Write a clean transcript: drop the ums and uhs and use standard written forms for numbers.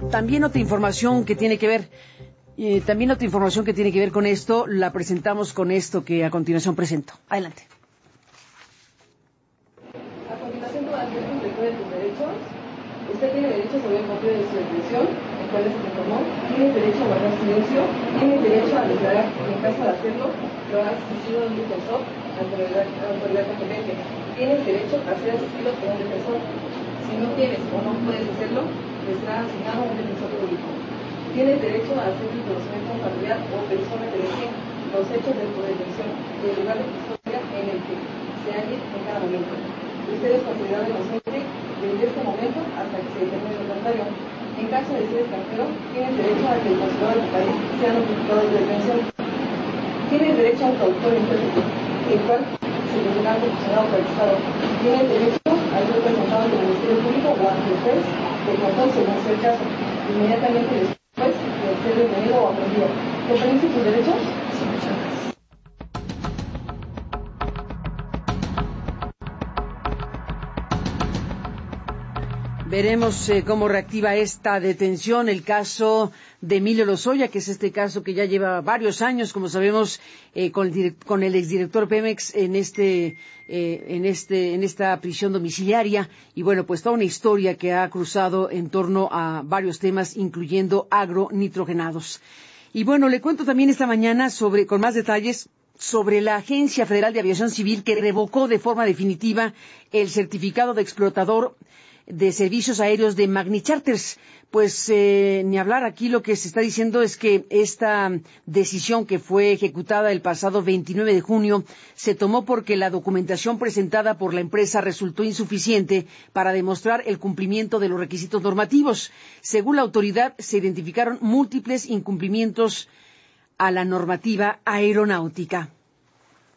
También otra información que tiene que ver con esto, la presentamos con esto que a continuación presento. Adelante. A continuación, todas las veces recuerde sus derechos. Usted tiene derecho sobre el copio de su expresión, el cual se informó. Tiene derecho a guardar silencio. Tiene derecho a declarar, y en caso de hacerlo, lo ha asistido de un defensor ante la autoridad competente. Tienes derecho a ser asistido por un defensor. Si no tienes o no puedes hacerlo, te será asignado un defensor público. Tienes derecho a hacer el conocimiento familiar o persona que desee los hechos de tu detención y el lugar de custodia en el que se halle en cada momento. Usted es considerado inocente desde este momento hasta que se determine lo contrario. En caso de ser extranjero, tienes derecho a que el consulado de tu país sea notificado de detención. Tienes derecho a un traductor intérprete, el cual se tendrá profesional autorizado. Tienes derecho a ser presentado ante el Ministerio Público o ante el juez de control según sea el caso, inmediatamente después de ser detenido o aprendido. ¿Comprende tus derechos? Sí, muchas gracias. Veremos cómo reactiva esta detención el caso de Emilio Lozoya, que es este caso que ya lleva varios años, como sabemos, con el exdirector Pemex en esta prisión domiciliaria. Y bueno, pues toda una historia que ha cruzado en torno a varios temas, incluyendo agronitrogenados. Y bueno, le cuento también esta mañana con más detalles sobre la Agencia Federal de Aviación Civil, que revocó de forma definitiva el certificado de explotador de servicios aéreos de Magni Charters. Pues ni hablar, aquí lo que se está diciendo es que esta decisión, que fue ejecutada el pasado 29 de junio, se tomó porque la documentación presentada por la empresa resultó insuficiente para demostrar el cumplimiento de los requisitos normativos. Según la autoridad, se identificaron múltiples incumplimientos a la normativa aeronáutica.